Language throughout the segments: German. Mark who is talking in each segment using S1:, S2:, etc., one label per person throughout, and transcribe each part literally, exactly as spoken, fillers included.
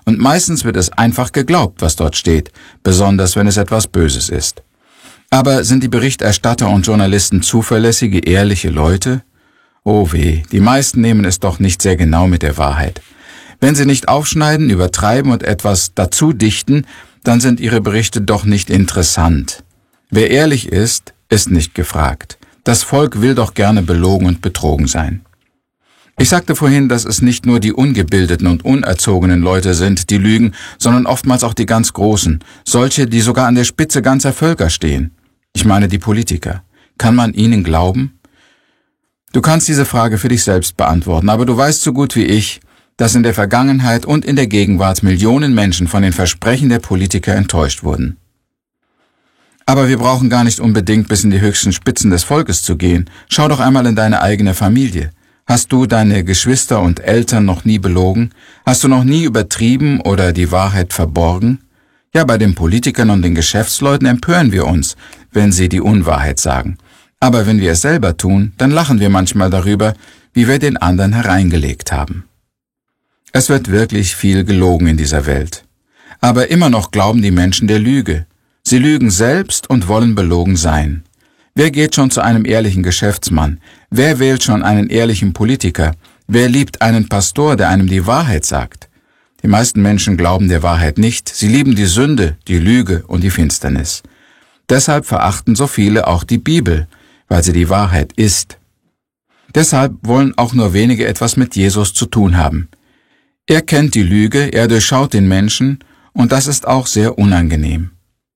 S1: Und meistens wird es einfach geglaubt, was dort steht, besonders wenn es etwas Böses ist. Aber sind die Berichterstatter und Journalisten zuverlässige, ehrliche Leute? Oh weh, die meisten nehmen es doch nicht sehr genau mit der Wahrheit. Wenn sie nicht aufschneiden, übertreiben und etwas dazu dichten, dann sind ihre Berichte doch nicht interessant. Wer ehrlich ist, ist nicht gefragt. Das Volk will doch gerne belogen und betrogen sein. Ich sagte vorhin, dass es nicht nur die ungebildeten und unerzogenen Leute sind, die lügen, sondern oftmals auch die ganz Großen, solche, die sogar an der Spitze ganzer Völker stehen. Ich meine die Politiker. Kann man ihnen glauben? Du kannst diese Frage für dich selbst beantworten, aber du weißt so gut wie ich, dass in der Vergangenheit und in der Gegenwart Millionen Menschen von den Versprechen der Politiker enttäuscht wurden. Aber wir brauchen gar nicht unbedingt bis in die höchsten Spitzen des Volkes zu gehen. Schau doch einmal in deine eigene Familie. Hast du deine Geschwister und Eltern noch nie belogen? Hast du noch nie übertrieben oder die Wahrheit verborgen? Ja, bei den Politikern und den Geschäftsleuten empören wir uns, wenn sie die Unwahrheit sagen. Aber wenn wir es selber tun, dann lachen wir manchmal darüber, wie wir den anderen hereingelegt haben. Es wird wirklich viel gelogen in dieser Welt. Aber immer noch glauben die Menschen der Lüge. Sie lügen selbst und wollen belogen sein. Wer geht schon zu einem ehrlichen Geschäftsmann? Wer wählt schon einen ehrlichen Politiker? Wer liebt einen Pastor, der einem die Wahrheit sagt? Die meisten Menschen glauben der Wahrheit nicht. Sie lieben die Sünde, die Lüge und die Finsternis. Deshalb verachten so viele auch die Bibel, weil sie die Wahrheit ist. Deshalb wollen auch nur wenige etwas mit Jesus zu tun haben. Er kennt die Lüge, er durchschaut den Menschen, und das ist auch sehr unangenehm.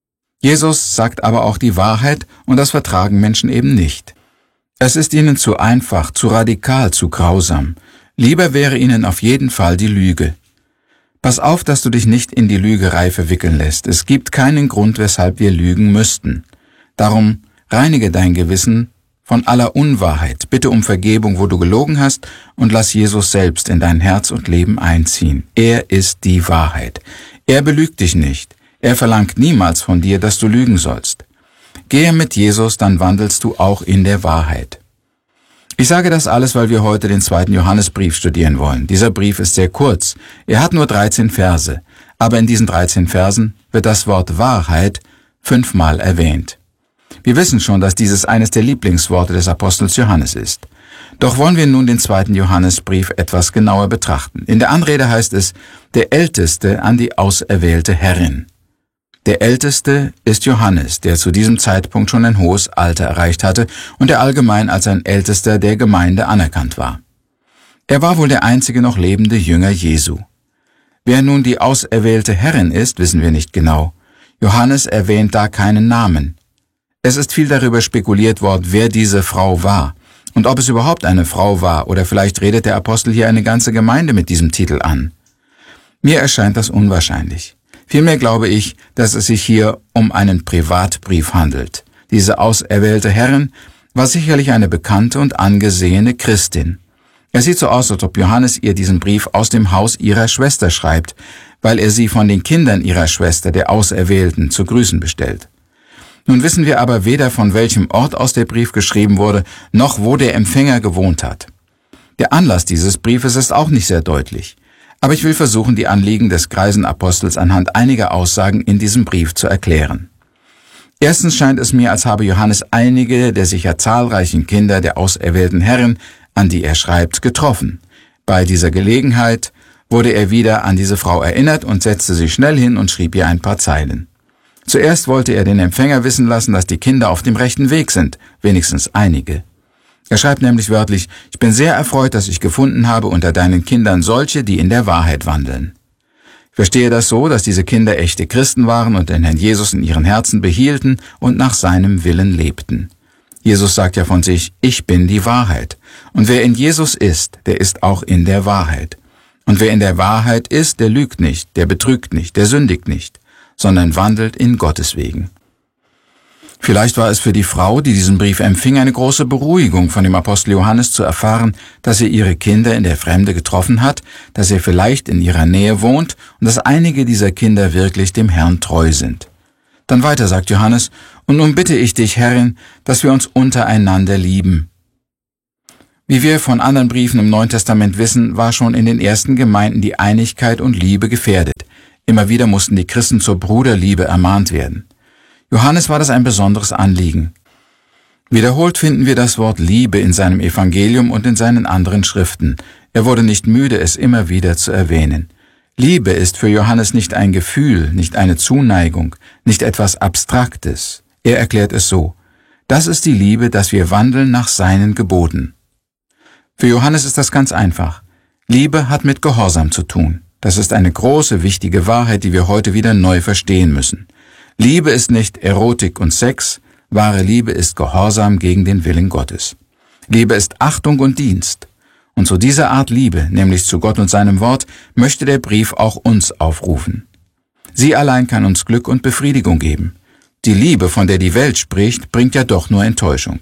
S1: Jesus sagt aber auch die Wahrheit, und das vertragen Menschen eben nicht. Es ist ihnen zu einfach, zu radikal, zu grausam. Lieber wäre ihnen auf jeden Fall die Lüge. Pass auf, dass du dich nicht in die Lügerei verwickeln lässt. Es gibt keinen Grund, weshalb wir lügen müssten. Darum reinige dein Gewissen von aller Unwahrheit. Bitte um Vergebung, wo du gelogen hast, und lass Jesus selbst in dein Herz und Leben einziehen. Er ist die Wahrheit. Er belügt dich nicht. Er verlangt niemals von dir, dass du lügen sollst. Gehe mit Jesus, dann wandelst du auch in der Wahrheit. Ich sage das alles, weil wir heute den zweiten Johannesbrief studieren wollen. Dieser Brief ist sehr kurz. Er hat nur dreizehn Verse. Aber in diesen dreizehn Versen wird das Wort Wahrheit fünfmal erwähnt. Wir wissen schon, dass dieses eines der Lieblingsworte des Apostels Johannes ist. Doch wollen wir nun den zweiten Johannesbrief etwas genauer betrachten. In der Anrede heißt es, der Älteste an die auserwählte Herrin. Der Älteste ist Johannes, der zu diesem Zeitpunkt schon ein hohes Alter erreicht hatte und der allgemein als ein Ältester der Gemeinde anerkannt war. Er war wohl der einzige noch lebende Jünger Jesu. Wer nun die auserwählte Herrin ist, wissen wir nicht genau. Johannes erwähnt da keinen Namen. Es ist viel darüber spekuliert worden, wer diese Frau war und ob es überhaupt eine Frau war, oder vielleicht redet der Apostel hier eine ganze Gemeinde mit diesem Titel an. Mir erscheint das unwahrscheinlich. Vielmehr glaube ich, dass es sich hier um einen Privatbrief handelt. Diese auserwählte Herrin war sicherlich eine bekannte und angesehene Christin. Es sieht so aus, als ob Johannes ihr diesen Brief aus dem Haus ihrer Schwester schreibt, weil er sie von den Kindern ihrer Schwester, der Auserwählten, zu grüßen bestellt. Nun wissen wir aber weder, von welchem Ort aus der Brief geschrieben wurde, noch wo der Empfänger gewohnt hat. Der Anlass dieses Briefes ist auch nicht sehr deutlich. Aber ich will versuchen, die Anliegen des greisen Apostels anhand einiger Aussagen in diesem Brief zu erklären. Erstens scheint es mir, als habe Johannes einige der sicher zahlreichen Kinder der auserwählten Herrin, an die er schreibt, getroffen. Bei dieser Gelegenheit wurde er wieder an diese Frau erinnert und setzte sich schnell hin und schrieb ihr ein paar Zeilen. Zuerst wollte er den Empfänger wissen lassen, dass die Kinder auf dem rechten Weg sind, wenigstens einige. Er schreibt nämlich wörtlich, ich bin sehr erfreut, dass ich gefunden habe unter deinen Kindern solche, die in der Wahrheit wandeln. Ich verstehe das so, dass diese Kinder echte Christen waren und den Herrn Jesus in ihren Herzen behielten und nach seinem Willen lebten. Jesus sagt ja von sich, ich bin die Wahrheit. Und wer in Jesus ist, der ist auch in der Wahrheit. Und wer in der Wahrheit ist, der lügt nicht, der betrügt nicht, der sündigt nicht, sondern wandelt in Gottes Wegen. Vielleicht war es für die Frau, die diesen Brief empfing, eine große Beruhigung von dem Apostel Johannes zu erfahren, dass er ihre Kinder in der Fremde getroffen hat, dass er vielleicht in ihrer Nähe wohnt und dass einige dieser Kinder wirklich dem Herrn treu sind. Dann weiter sagt Johannes, und nun bitte ich dich, Herrin, dass wir uns untereinander lieben. Wie wir von anderen Briefen im Neuen Testament wissen, war schon in den ersten Gemeinden die Einigkeit und Liebe gefährdet. Immer wieder mussten die Christen zur Bruderliebe ermahnt werden. Johannes war das ein besonderes Anliegen. Wiederholt finden wir das Wort Liebe in seinem Evangelium und in seinen anderen Schriften. Er wurde nicht müde, es immer wieder zu erwähnen. Liebe ist für Johannes nicht ein Gefühl, nicht eine Zuneigung, nicht etwas Abstraktes. Er erklärt es so: Das ist die Liebe, dass wir wandeln nach seinen Geboten. Für Johannes ist das ganz einfach. Liebe hat mit Gehorsam zu tun. Das ist eine große, wichtige Wahrheit, die wir heute wieder neu verstehen müssen. Liebe ist nicht Erotik und Sex, wahre Liebe ist Gehorsam gegen den Willen Gottes. Liebe ist Achtung und Dienst. Und zu dieser Art Liebe, nämlich zu Gott und seinem Wort, möchte der Brief auch uns aufrufen. Sie allein kann uns Glück und Befriedigung geben. Die Liebe, von der die Welt spricht, bringt ja doch nur Enttäuschung.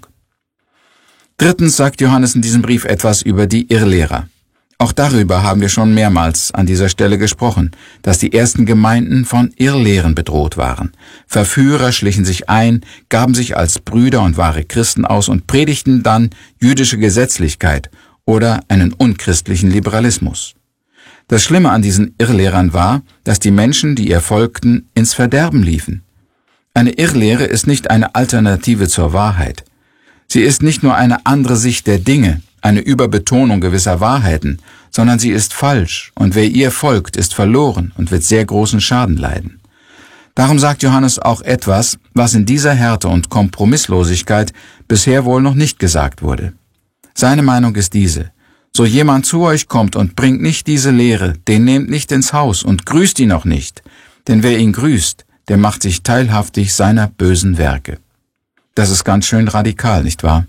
S1: Drittens sagt Johannes in diesem Brief etwas über die Irrlehrer. Auch darüber haben wir schon mehrmals an dieser Stelle gesprochen, dass die ersten Gemeinden von Irrlehren bedroht waren. Verführer schlichen sich ein, gaben sich als Brüder und wahre Christen aus und predigten dann jüdische Gesetzlichkeit oder einen unchristlichen Liberalismus. Das Schlimme an diesen Irrlehrern war, dass die Menschen, die ihr folgten, ins Verderben liefen. Eine Irrlehre ist nicht eine Alternative zur Wahrheit. Sie ist nicht nur eine andere Sicht der Dinge, eine Überbetonung gewisser Wahrheiten, sondern sie ist falsch, und wer ihr folgt, ist verloren und wird sehr großen Schaden leiden. Darum sagt Johannes auch etwas, was in dieser Härte und Kompromisslosigkeit bisher wohl noch nicht gesagt wurde. Seine Meinung ist diese: So jemand zu euch kommt und bringt nicht diese Lehre, den nehmt nicht ins Haus und grüßt ihn auch nicht, denn wer ihn grüßt, der macht sich teilhaftig seiner bösen Werke. Das ist ganz schön radikal, nicht wahr?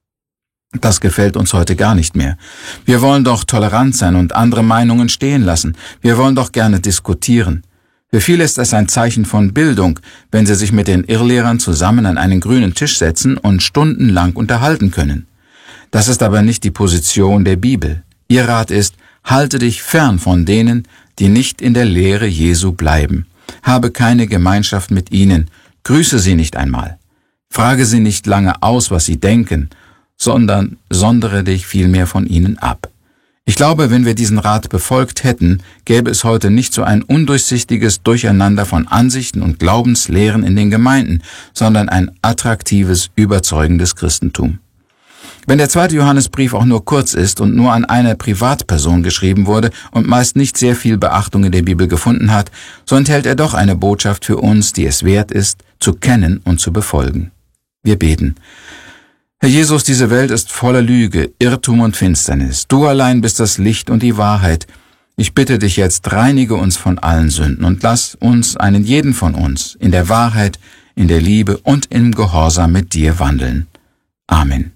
S1: Das gefällt uns heute gar nicht mehr. Wir wollen doch tolerant sein und andere Meinungen stehen lassen. Wir wollen doch gerne diskutieren. Für viele ist es ein Zeichen von Bildung, wenn sie sich mit den Irrlehrern zusammen an einen grünen Tisch setzen und stundenlang unterhalten können. Das ist aber nicht die Position der Bibel. Ihr Rat ist: Halte dich fern von denen, die nicht in der Lehre Jesu bleiben. Habe keine Gemeinschaft mit ihnen. Grüße sie nicht einmal. Frage sie nicht lange aus, was sie denken, sondern sondere dich vielmehr von ihnen ab. Ich glaube, wenn wir diesen Rat befolgt hätten, gäbe es heute nicht so ein undurchsichtiges Durcheinander von Ansichten und Glaubenslehren in den Gemeinden, sondern ein attraktives, überzeugendes Christentum. Wenn der zweite Johannesbrief auch nur kurz ist und nur an eine Privatperson geschrieben wurde und meist nicht sehr viel Beachtung in der Bibel gefunden hat, so enthält er doch eine Botschaft für uns, die es wert ist, zu kennen und zu befolgen. Wir beten. Herr Jesus, diese Welt ist voller Lüge, Irrtum und Finsternis. Du allein bist das Licht und die Wahrheit. Ich bitte dich jetzt, reinige uns von allen Sünden und lass uns, einen jeden von uns, in der Wahrheit, in der Liebe und im Gehorsam mit dir wandeln. Amen.